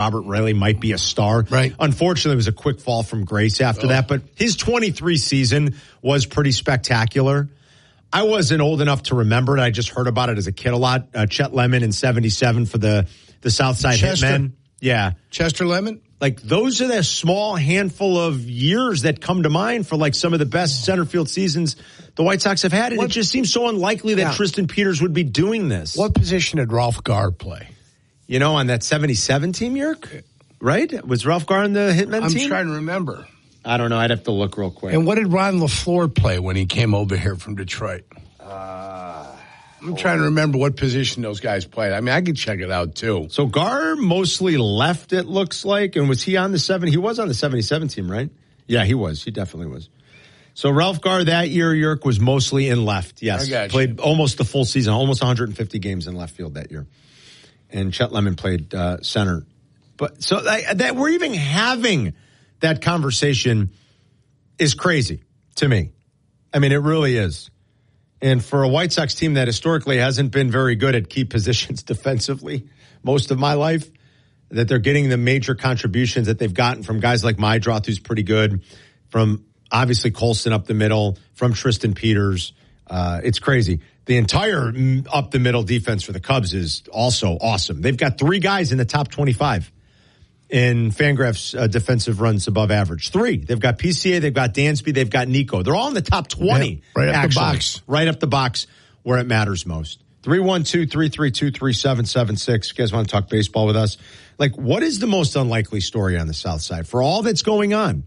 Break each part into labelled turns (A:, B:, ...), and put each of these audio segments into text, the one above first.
A: Robert Rayleigh might be a star.
B: Right.
A: Unfortunately, it was a quick fall from grace after that, but his 23 season was pretty spectacular. I wasn't old enough to remember it. I just heard about it as a kid a lot. Chet Lemon in 77 for the Southside Hitmen. Yeah.
B: Chester Lemon?
A: Like, those are the small handful of years that come to mind for, like, some of the best center field seasons the White Sox have had. And it just seems so unlikely that Tristan Peters would be doing this.
B: What position did Ralph Garr play?
A: You know, on that 77 team, Yerk? Right? Was Ralph Garr on the Hitmen team?
B: I'm trying to remember.
A: I don't know. I'd have to look real quick.
B: And what did Ron LaFleur play when he came over here from Detroit? I'm trying to remember what position those guys played. I mean, I could check it out, too.
A: So Garr mostly left, it looks like. And was he on the 70? He was on the 77 team, right? Yeah, he was. He definitely was. So Ralph Garr that year, Yerk, was mostly in left. Yes.
B: I got you.
A: Played almost the full season, almost 150 games in left field that year. And Chet Lemon played center. But so that we're even having that conversation is crazy to me. I mean, it really is. And for a White Sox team that historically hasn't been very good at key positions defensively most of my life, that they're getting the major contributions that they've gotten from guys like Meidroth, who's pretty good, from obviously Colson up the middle, from Tristan Peters. It's crazy. The entire up the middle defense for the Cubs is also awesome. They've got 3 guys in the top 25 in Fangraphs defensive runs above average. 3. They've got PCA, they've got Dansby, they've got Nico. They're all in the top 20.
B: Yeah, right up the box.
A: Right up the box where it matters most. 312-332-3776. If you guys want to talk baseball with us. Like, what is the most unlikely story on the South Side? For all that's going on,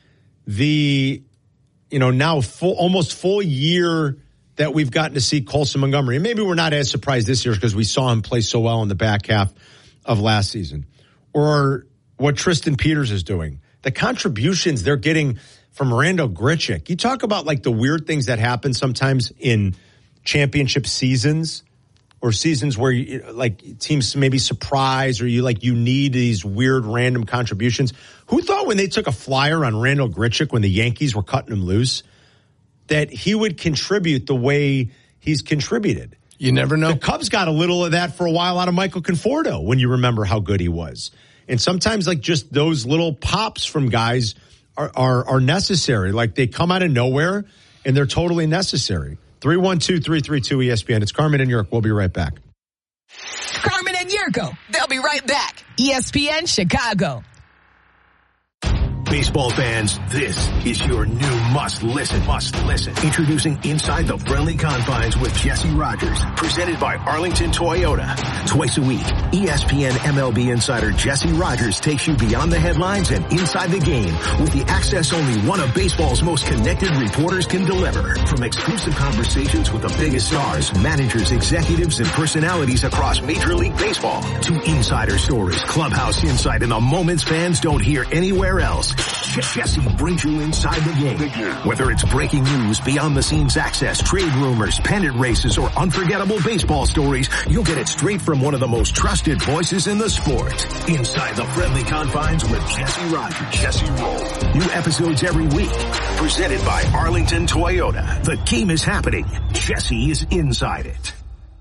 A: now almost full year that we've gotten to see Colson Montgomery. And maybe we're not as surprised this year because we saw him play so well in the back half of last season. Or what Tristan Peters is doing. The contributions they're getting from Randall Grichuk. You talk about, like, the weird things that happen sometimes in championship seasons or seasons where teams maybe surprise or you need these weird random contributions. Who thought when they took a flyer on Randall Grichuk when the Yankees were cutting him loose that he would contribute the way he's contributed?
B: You never know.
A: The Cubs got a little of that for a while out of Michael Conforto when you remember how good he was. And sometimes, like, just those little pops from guys are necessary. Like, they come out of nowhere and they're totally necessary. 312-332-ESPN. It's Carmen and Yerk. We'll be right back.
C: Carmen and Yurko. They'll be right back. ESPN Chicago.
D: Baseball fans, this is your new must listen. Introducing Inside the Friendly Confines with Jesse Rogers, presented by Arlington Toyota. Twice a week, ESPN MLB insider Jesse Rogers takes you beyond the headlines and inside the game with the access only one of baseball's most connected reporters can deliver. From exclusive conversations with the biggest stars, managers, executives, and personalities across Major League Baseball to insider stories, clubhouse insight, and the moments fans don't hear anywhere else. Jesse brings you inside the game. Whether it's breaking news, behind-the-scenes access, trade rumors, pennant races, or unforgettable baseball stories, you'll get it straight from one of the most trusted voices in the sport. Inside the Friendly Confines with Jesse Rogers. Jesse Roll. New episodes every week. Presented by Arlington Toyota. The game is happening. Jesse is inside it.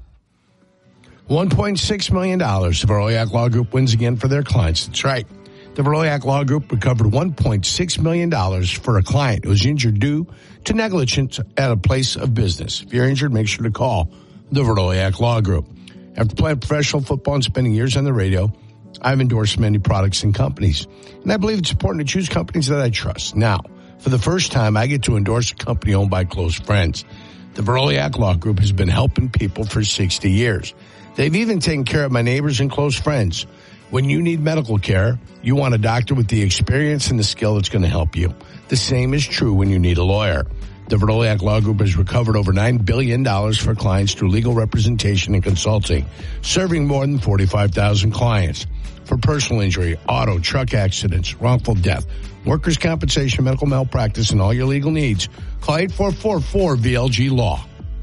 B: $1.6 million. The Veroliak Law Group wins again for their clients. That's right. The Veroliak Law Group recovered $1.6 million for a client who was injured due to negligence at a place of business. If you're injured, make sure to call the Veroliak Law Group. After playing professional football and spending years on the radio, I've endorsed many products and companies. And I believe it's important to choose companies that I trust. Now, for the first time, I get to endorse a company owned by close friends. The Veroliak Law Group has been helping people for 60 years. They've even taken care of my neighbors and close friends. When you need medical care, you want a doctor with the experience and the skill that's going to help you. The same is true when you need a lawyer. The Veroliak Law Group has recovered over $9 billion for clients through legal representation and consulting, serving more than 45,000 clients. For personal injury, auto, truck accidents, wrongful death, workers' compensation, medical malpractice, and all your legal needs, call 844-4VLG-LAW.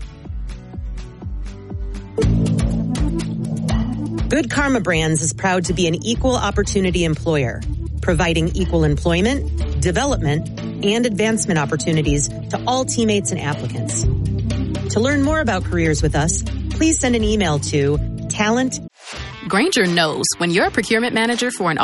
E: Good Karma Brands is proud to be an equal opportunity employer, providing equal employment, development, and advancement opportunities to all teammates and applicants. To learn more about careers with us, please send an email to talent.
F: Grainger knows when you're a procurement manager for an